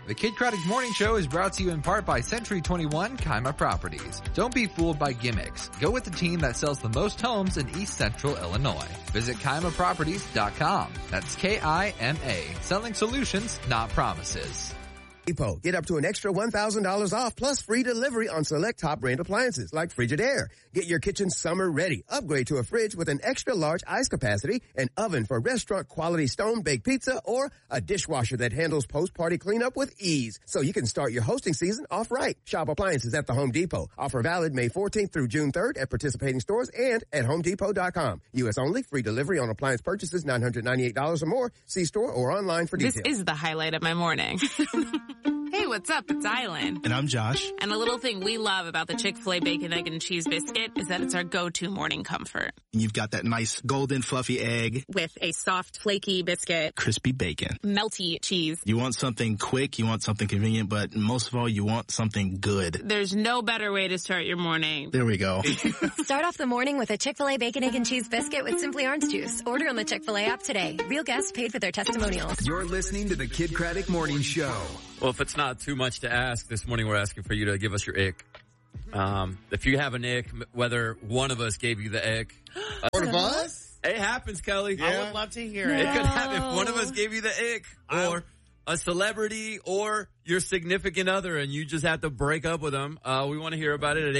The Kid Craddock Morning Show is brought to you in part by Century 21 Kaima Properties. Don't be fooled by gimmicks. Go with the team that sells the most homes in East Central Illinois. Visit KaimaProperties.com. That's K-I-M-A. Selling solutions, not promises. Depot. Get up to an extra $1,000 off plus free delivery on select top brand appliances like Frigidaire. Get your kitchen summer ready. Upgrade to a fridge with an extra large ice capacity, an oven for restaurant quality stone baked pizza, or a dishwasher that handles post-party cleanup with ease. So you can start your hosting season off right. Shop appliances at the Home Depot. Offer valid May 14th through June 3rd at participating stores and at HomeDepot.com. U.S. only. Free delivery on appliance purchases $998 or more. See store or online for details. This is the highlight of my morning. Hey, what's up? It's Island. And I'm Josh. And a little thing we love about the Chick-fil-A Bacon, Egg, and Cheese Biscuit is that it's our go-to morning comfort. You've got that nice golden fluffy egg. With a soft, flaky biscuit. Crispy bacon. Melty cheese. You want something quick, you want something convenient, but most of all, you want something good. There's no better way to start your morning. There we go. Start off the morning with a Chick-fil-A Bacon, Egg, and Cheese Biscuit with Simply Orange Juice. Order on the Chick-fil-A app today. Real guests paid for their testimonials. You're listening to the Kid Craddock Morning Show. Well, if it's not too much to ask, this morning we're asking for you to give us your ick. If you have an ick, whether one of us gave you the ick. One of us? It happens, Kelly. Yeah. I would love to hear it. it. It could happen if one of us gave you the ick, or a celebrity, or your significant other, and you just have to break up with them. We want to hear about it at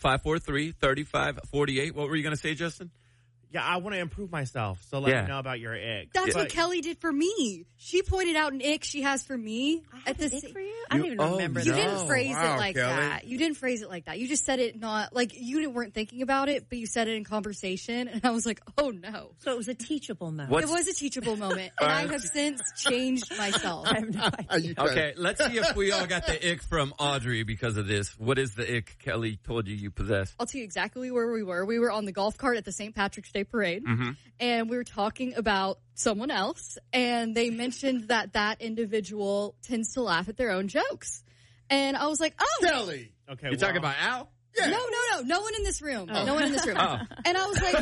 800-543-3548. What were you going to say, Justin? Yeah, I want to improve myself, so let me know about your ick. That's what Kelly did for me. She pointed out an ick she has for me. I have an ick for you? I don't even remember that. You didn't phrase it like Kelly. that. You didn't phrase it like that. You just said it not, like, you weren't thinking about it, but you said it in conversation, and I was like, oh, no. So it was a teachable moment. It was a teachable moment, and I have since changed myself. I have no idea. Okay, let's see if we all got the ick from Audrey because of this. What is the ick Kelly told you possess? I'll tell you exactly where we were. We were on the golf cart at the St. Patrick's Day Parade. Mm-hmm. And we were talking about someone else, and they mentioned that individual tends to laugh at their own jokes. And I was like, oh. Kelly! Okay, You're talking about Al? Yeah. No. No one in this room. Oh. No one in this room. Oh. And I was like.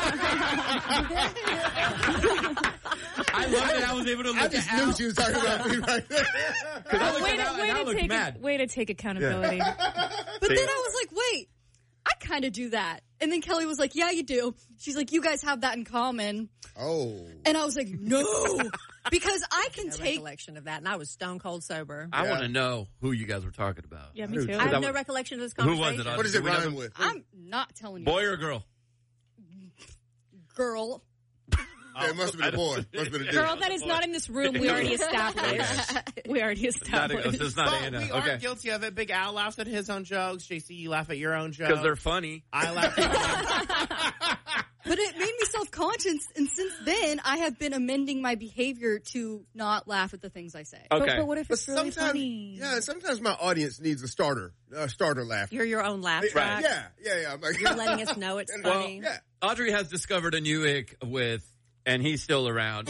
I love that I was able to look I just knew she was talking about me right there. Way to take accountability. But then I was like, wait. I kind of do that. And then Kelly was like, yeah, you do. She's like, you guys have that in common. Oh. And I was like, no. Because I can take recollection of that, and I was stone cold sober. I want to know who you guys were talking about. Yeah, me too. I have no recollection of this conversation. Who was it? What does it rhyme with? I'm not telling you. Boy or girl? Girl. Yeah, it must have been a boy. Must have been a dude. Girl that is not in this room, we already established. It's not Anna. We are guilty of it. Big Al laughs at his own jokes. JC, you laugh at your own jokes. Because they're funny. I laugh at mine. But it made me self-conscious, and since then, I have been amending my behavior to not laugh at the things I say. Okay. But what if it's really funny? Yeah, sometimes my audience needs a starter laugh. You're your own laugh track. Yeah. I'm like, You're letting us know it's funny. Yeah. Audrey has discovered a new ick with, and he's still around,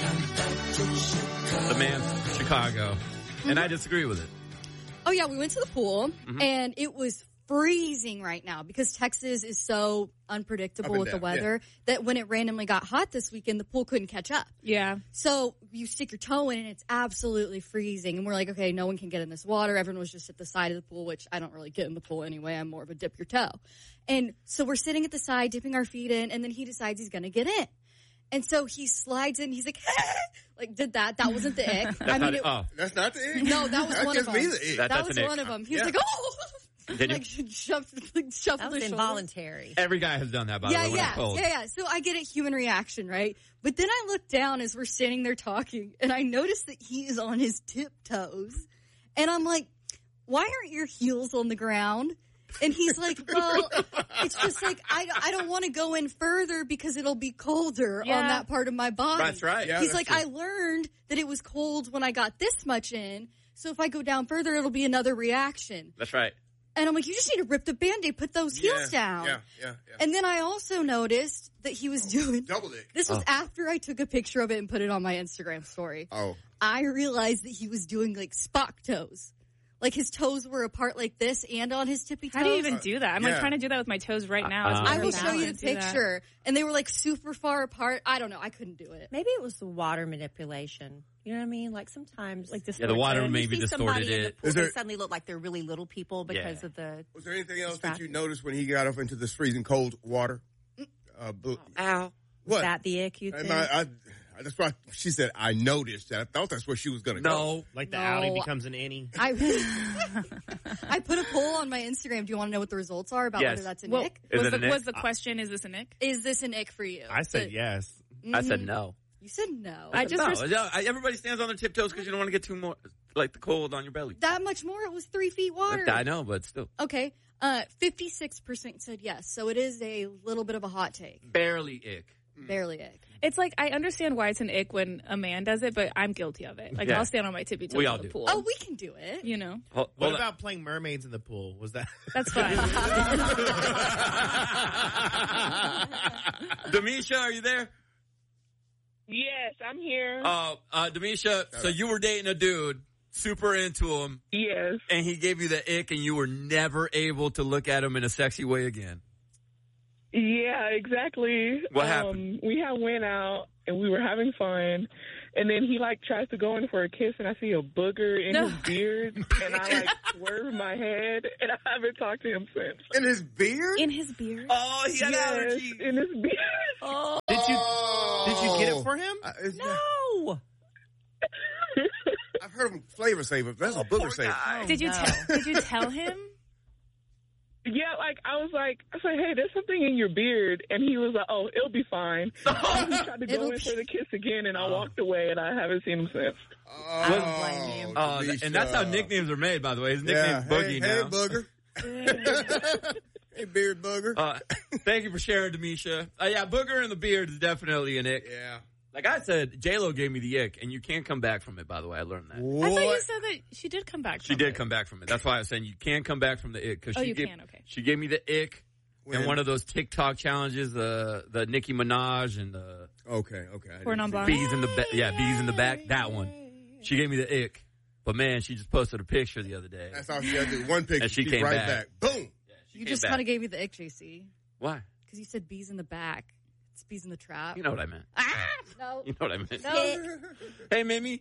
the man from Chicago. And I disagree with it. Oh, yeah, we went to the pool, and it was freezing right now because Texas is so unpredictable with the weather that when it randomly got hot this weekend, the pool couldn't catch up. Yeah. So you stick your toe in and it's absolutely freezing. And we're like, okay, no one can get in this water. Everyone was just at the side of the pool, which I don't really get in the pool anyway. I'm more of a dip your toe. And so we're sitting at the side, dipping our feet in, and then he decides he's going to get in. And so he slides in. He's like, like did that. That wasn't the ick. That's not the ick? No, that was one of them. That was one of them. He was like, oh. Like shuffled that was involuntary. Every guy has done that, by the way. Yeah. So I get a human reaction, right? But then I look down as we're standing there talking, and I notice that he is on his tiptoes. And I'm like, why aren't your heels on the ground? And he's like, well, it's just like, I don't want to go in further because it'll be colder on that part of my body. That's right. Yeah, he's like, true. I learned that it was cold when I got this much in. So if I go down further, it'll be another reaction. That's right. And I'm like, you just need to rip the Band-Aid, put those heels down. Yeah. And then I also noticed that he was doing... Double dick. This was after I took a picture of it and put it on my Instagram story. Oh. I realized that he was doing, like, Spock toes. Like, his toes were apart like this and on his tippy toes. How do you even do that? I'm like trying to do that with my toes right now. I will show you the picture. And they were, like, super far apart. I don't know. I couldn't do it. Maybe it was the water manipulation. You know what I mean? Like sometimes, like the water maybe distorted it. They suddenly look like they're really little people because of the. Was there anything else that you noticed when he got up into this freezing cold water? Ow! Was that the ick you think? That's why she said. I noticed that. I thought that's where she was going to go. Like the outie becomes an innie. I put a poll on my Instagram. Do you want to know what the results are about whether that's an ick? Was the question, is this an ick? Is this an ick for you? I said yes. I said no. You said no. Everybody stands on their tiptoes because you don't want to get too more like the cold on your belly. That much more? It was 3 feet water. I know, but still. Okay. 56% said yes, so it is a little bit of a hot take. Barely ick. Barely ick. It's like, I understand why it's an ick when a man does it, but I'm guilty of it. Like, I'll stand on my tippy toes in the pool. Oh, we can do it. You know? What about playing mermaids in the pool? Was that? That's fine. Demisha, are you there? Yes, I'm here. Demisha, so you were dating a dude, super into him. Yes. And he gave you the ick and you were never able to look at him in a sexy way again. Yeah, exactly. What happened? We had went out and we were having fun, and then he tries to go in for a kiss, and I see a booger in his beard, and I swerve my head, and I haven't talked to him since. In his beard? In his beard? Oh, he had allergies. In his beard. Oh. Did you get it for him? No. I've heard him flavor saver. That's a booger saver. Did you tell him? Yeah, I was like, hey, there's something in your beard. And he was like, oh, it'll be fine. And he tried to go in for the kiss again, and I walked away, and I haven't seen him since. And that's how nicknames are made, by the way. His nickname's Boogie now. Hey, Booger. Hey, beard booger. Thank you for sharing, Demisha. Booger in the beard is definitely an ick. Yeah. Like I said, J-Lo gave me the ick, and you can't come back from it, by the way. I learned that. What? I thought you said that she did come back from it. She did come back from it. That's why I was saying you can't come back from the ick. Okay. She gave me the ick in one of those TikTok challenges, the Nicki Minaj and the... Okay. Porn on Blonde. Bees in the back. Yeah, bees in the back. That one. She gave me the ick. But, man, she just posted a picture the other day. That's all she had to do. One picture. And she came right back. Boom. Yeah, you just kind of gave me the ick, JC. Why? Because you said bees in the back. It's bees in the trap. You know what I meant. No. You know what I meant. No. Hey, Mimi.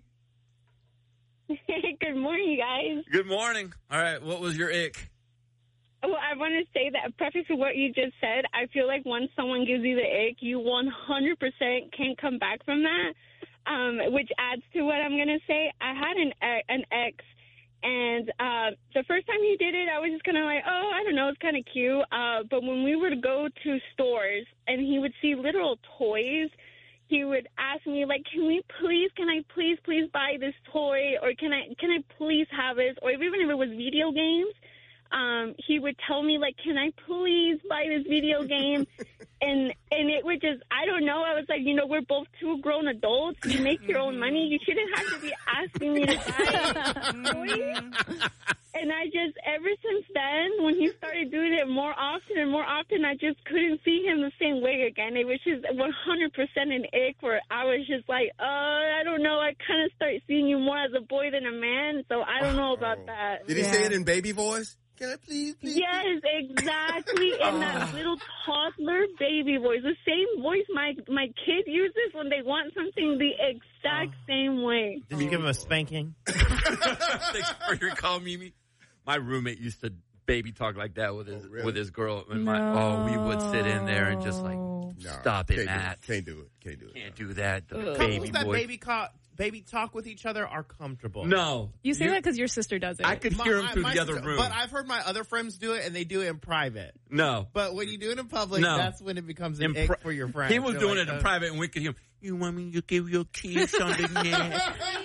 Good morning, you guys. Good morning. All right, what was your ick? Well, I want to say that, preface to what you just said, I feel like once someone gives you the ick, you 100% can't come back from that, which adds to what I'm going to say. I had an ex, and the first time he did it, I was just kind of like, oh, I don't know, it's kind of cute. But when we would go to stores and he would see literal toys, he would ask me, like, can I please buy this toy? Or can I please have this? Or even if it was video games, he would tell me, like, can I please buy this video game? And it would just, I don't know. I was like, we're both two grown adults. You make your own money. You shouldn't have to be asking me to buy toys. And I just, ever since then, when he started doing it more often and more often, I just couldn't see him the same way again. It was just 100% an ick where I was just like, I don't know. I kind of start seeing you more as a boy than a man, so I don't know about that. Did he say it in baby voice? Can I please? Yes, exactly. In that little toddler baby voice. The same voice my kid uses when they want something the exact same way. Did you give him a spanking? Thanks for your call, Mimi. My roommate used to baby talk like that with his girl. And we would sit in there and just like, stop it, Matt. Can't do it. Can't do that. The baby that baby talk with each other are comfortable. No. You say that because your sister does it. I could hear him through the other room. But I've heard my other friends do it, and they do it in private. No. But when you do it in public, that's when it becomes an ick for your friends. He was doing it in private, and we could hear him. You want me to give you a kiss on the neck?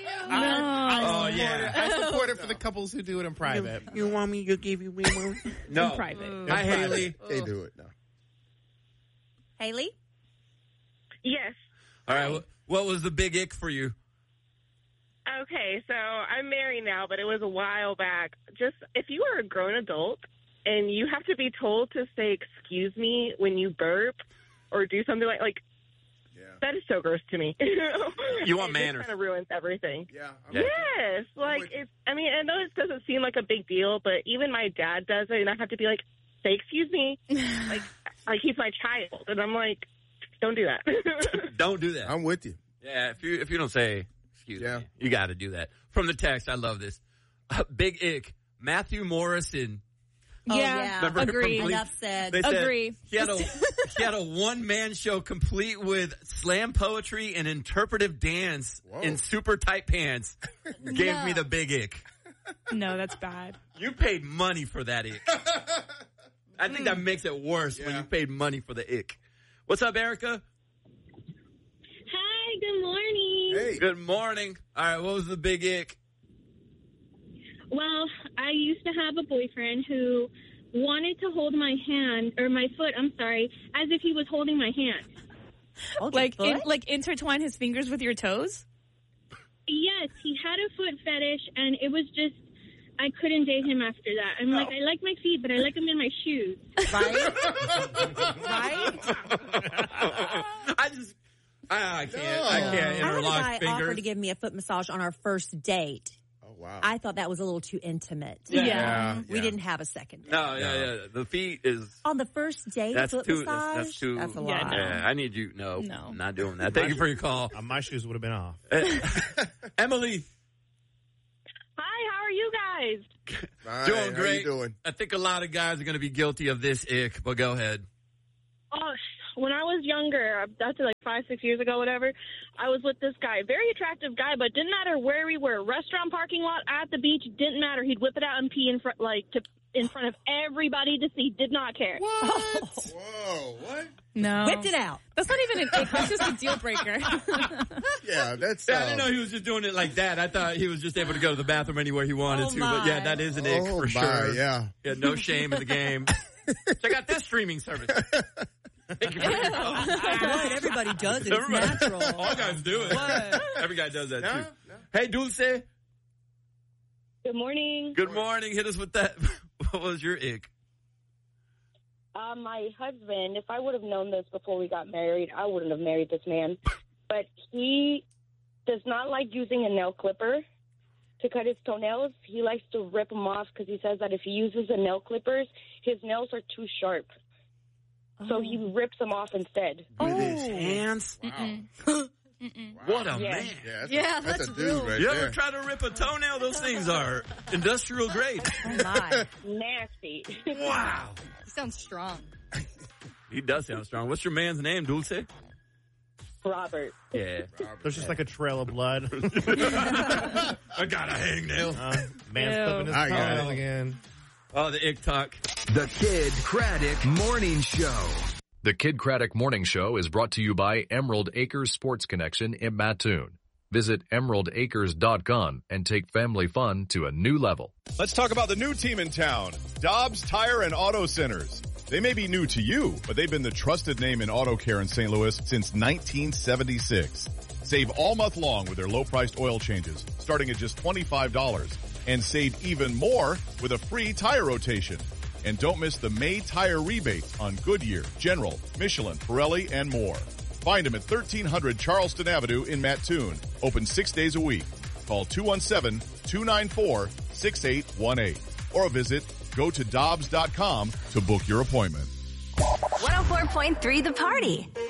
I support it for the couples who do it in private. You want me to give you No. In private. Hi, Haley. They do it. No. Haley? Yes. All right. What was the big ick for you? Okay, so I'm married now, but it was a while back. Just if you are a grown adult and you have to be told to say excuse me when you burp or do something like that is so gross to me. You want manners. It kind of ruins everything. Yeah. Yes. I know this doesn't seem like a big deal, but even my dad does it, and I have to be like, say excuse me. like he's my child. And I'm like, don't do that. Don't do that. I'm with you. Yeah, if you don't say excuse me. You got to do that. From the text, I love this. Big ick. Matthew Morrison. Agree. Enough said. Agree. He had a one-man show complete with slam poetry and interpretive dance in super tight pants. Gave me the big ick. No, that's bad. You paid money for that ick. I think that makes it worse when you paid money for the ick. What's up, Erica? Hi, good morning. Hey. Good morning. All right, what was the big ick? Well, I used to have a boyfriend who wanted to hold my hand, or my foot, I'm sorry, as if he was holding my hand. Like intertwine his fingers with your toes? Yes, he had a foot fetish, and it was just, I couldn't date him after that. I'm like, I like my feet, but I like them in my shoes. Right? I can't interlock I fingers. offered to give me a foot massage on our first date. Wow. I thought that was a little too intimate. Yeah. We didn't have a second date. No. The feet is... On the first date, foot massage? That's too... That's a lot. Yeah, I need you... No, not doing that. Thank you for your call. My shoes would have been off. Emily. Hi, how are you guys? Fine. Doing great. How you doing? I think a lot of guys are going to be guilty of this ick, but go ahead. Oh, when I was younger, that's like 5-6 years ago, whatever, I was with this guy, very attractive guy, but didn't matter where we were, restaurant, parking lot, at the beach, didn't matter. He'd whip it out and pee in front of everybody to see. Did not care. What? Whoa, what? No. Whipped it out. That's not even an ick. That's just a deal breaker. Yeah, that's... I didn't know he was just doing it like that. I thought he was just able to go to the bathroom anywhere he wanted to. But yeah, that is an ick for sure. Yeah. No shame in the game. Check out this streaming service. What? Everybody does it. It's natural. All guys do it. What? Every guy does that, too. No. Hey, Dulce. Good morning. Good morning. Hit us with that. What was your ick? My husband, if I would have known this before we got married, I wouldn't have married this man. But he does not like using a nail clipper to cut his toenails. He likes to rip them off because he says that if he uses the nail clippers, his nails are too sharp. So he rips them off instead. With his hands? Wow. What a man. Yeah, that's a dude right You there. ever try to rip a toenail? Those things are industrial grade. Oh, my. Nasty. Wow. He sounds strong. He does sound strong. What's your man's name, Dulce? Robert. Yeah. There's just like a trail of blood. I got a hangnail. Man's flipping his toenails again. Oh, the ick talk. The Kid Craddock Morning Show. The Kid Craddock Morning Show is brought to you by Emerald Acres Sports Connection in Mattoon. Visit emeraldacres.com and take family fun to a new level. Let's talk about the new team in town, Dobbs Tire and Auto Centers. They may be new to you, but they've been the trusted name in auto care in St. Louis since 1976. Save all month long with their low-priced oil changes, starting at just $25. And save even more with a free tire rotation. And don't miss the May tire rebates on Goodyear, General, Michelin, Pirelli, and more. Find them at 1300 Charleston Avenue in Mattoon. Open 6 days a week. Call 217-294-6818 or visit GoToDobbs.com to book your appointment. 104.3 The Party.